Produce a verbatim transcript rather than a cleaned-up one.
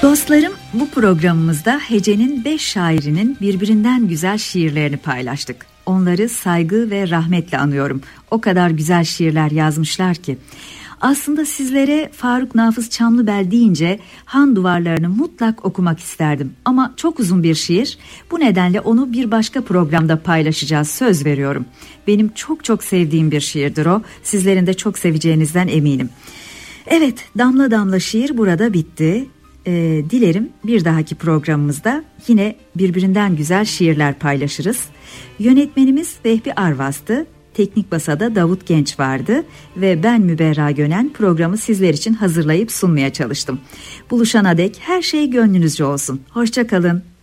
Dostlarım, bu programımızda Hece'nin beş şairinin birbirinden güzel şiirlerini paylaştık. Onları saygı ve rahmetle anıyorum. O kadar güzel şiirler yazmışlar ki. Aslında sizlere Faruk Nafız Çamlıbel deyince Han Duvarlarını mutlak okumak isterdim. Ama çok uzun bir şiir. Bu nedenle onu bir başka programda paylaşacağız, söz veriyorum. Benim çok çok sevdiğim bir şiirdir o. Sizlerin de çok seveceğinizden eminim. Evet, damla damla şiir burada bitti. Ee, dilerim bir dahaki programımızda yine birbirinden güzel şiirler paylaşırız. Yönetmenimiz Vehbi Arvas'tı. Teknik Masa'da Davut Genç vardı ve ben Müberra Gönen programı sizler için hazırlayıp sunmaya çalıştım. Buluşana dek her şey gönlünüzce olsun. Hoşça kalın.